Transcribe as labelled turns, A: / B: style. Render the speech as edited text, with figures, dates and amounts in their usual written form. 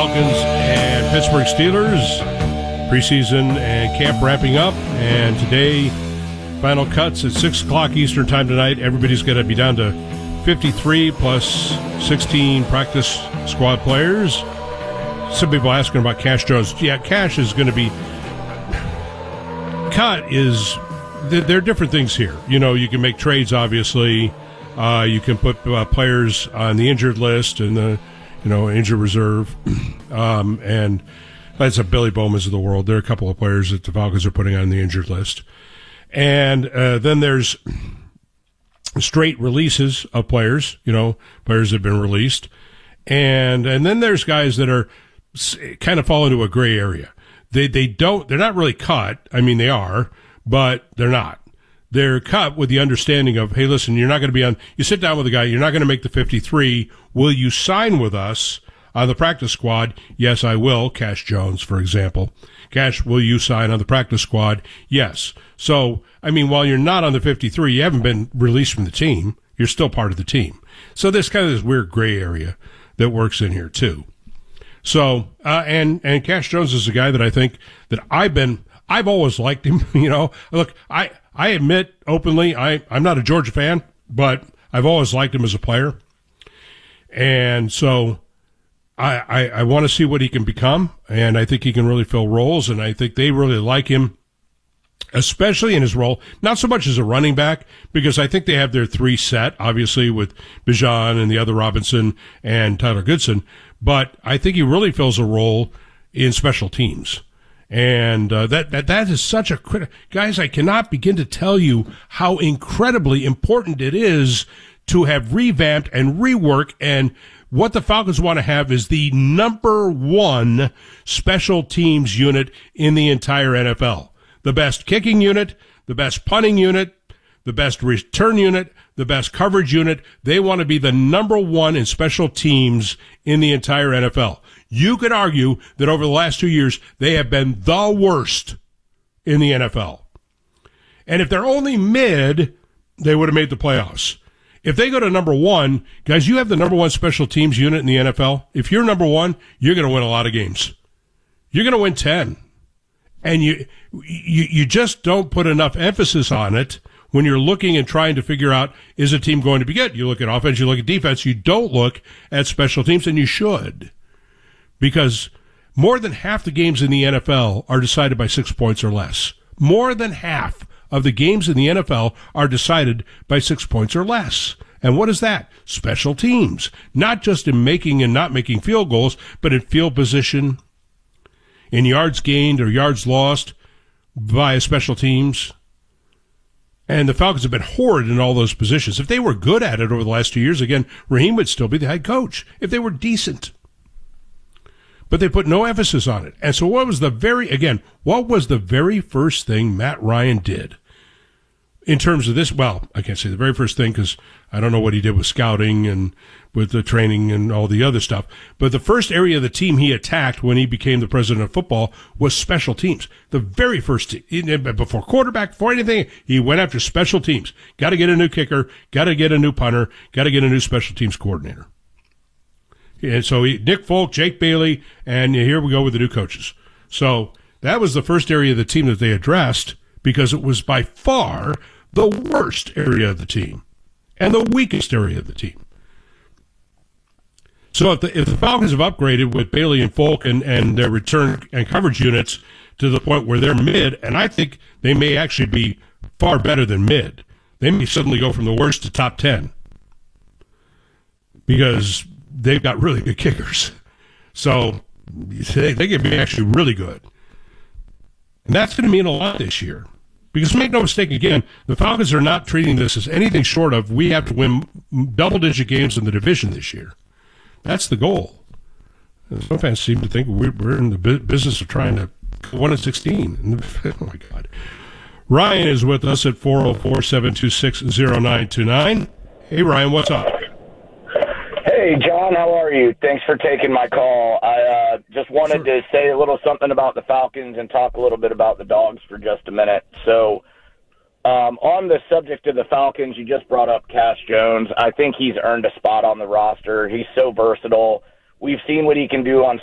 A: Falcons and Pittsburgh Steelers. Preseason and camp wrapping up. And today, final cuts at 6 o'clock Eastern time tonight. Everybody's going to be down to 53 plus 16 practice squad players. Some people asking about Cash Jones. Yeah, Cash is going to be cut. There are different things here. You know, you can make trades, obviously. You can put players on the injured list and the injured reserve. And that's a Billy Bowman's of the world. There are a couple of players that the Falcons are putting on the injured list. And then there's straight releases of players, players that have been released. And then there's guys that are kind of fall into a gray area. They're not really cut. I mean, they are, but they're not. They're cut with the understanding of, hey, listen, you're not going to be you sit down with a guy, you're not going to make the 53. Will you sign with us on the practice squad? Yes, I will. Cash Jones, for example. Cash, will you sign on the practice squad? Yes. So, I mean, while you're not on the 53, you haven't been released from the team. You're still part of the team. So there's kind of this weird gray area that works in here too. So, and Cash Jones is a guy that I think that I've always liked him. Look, I admit openly, I'm not a Georgia fan, but I've always liked him as a player. And so I want to see what he can become, and I think he can really fill roles, and I think they really like him, especially in his role, not so much as a running back, because I think they have their three set, obviously, with Bijan and the other Robinson and Tyler Goodson, but I think he really fills a role in special teams. And that is such a guys, I cannot begin to tell you how incredibly important it is to have revamped and rework, and what the Falcons want to have is the number one special teams unit in the entire NFL. The best kicking unit, the best punting unit, the best return unit, the best coverage unit. They want to be the number one in special teams in the entire NFL. You could argue that over the last 2 years, they have been the worst in the NFL. And if they're only mid, they would have made the playoffs. If they go to number one, guys, you have the number one special teams unit in the NFL. If you're number one, you're going to win a lot of games. You're going to win 10. And you just don't put enough emphasis on it when you're looking and trying to figure out, is a team going to be good? You look at offense, you look at defense, you don't look at special teams, and you should. Because more than half the games in the NFL are decided by 6 points or less. More than half of the games in the NFL are decided by 6 points or less. And what is that? Special teams. Not just in making and not making field goals, but in field position, in yards gained or yards lost via special teams. And the Falcons have been horrid in all those positions. If they were good at it over the last 2 years, again, Raheem would still be the head coach. If they were decent. But they put no emphasis on it. And so what was the very first thing Matt Ryan did in terms of this? Well, I can't say the very first thing because I don't know what he did with scouting and with the training and all the other stuff. But the first area of the team he attacked when he became the president of football was special teams. The very first team, before quarterback, before anything, he went after special teams. Got to get a new kicker, got to get a new punter, got to get a new special teams coordinator. And so Nick Folk, Jake Bailey, and here we go with the new coaches. So that was the first area of the team that they addressed because it was by far the worst area of the team and the weakest area of the team. So if the Falcons have upgraded with Bailey and Folk and their return and coverage units to the point where they're mid, and I think they may actually be far better than mid. They may suddenly go from the worst to top 10 because they've got really good kickers. So they can be actually really good. And that's going to mean a lot this year. Because make no mistake, again, the Falcons are not treating this as anything short of we have to win double-digit games in the division this year. That's the goal. Some fans seem to think we're in the business of trying to 1-16. Oh, my God. Ryan is with us at 404-726-0929. Hey, Ryan, what's up?
B: Hey, John, how are you? Thanks for taking my call. I just wanted to say a little something about the Falcons and talk a little bit about the Dogs for just a minute. So on the subject of the Falcons, you just brought up Cash Jones. I think he's earned a spot on the roster. He's so versatile. We've seen what he can do on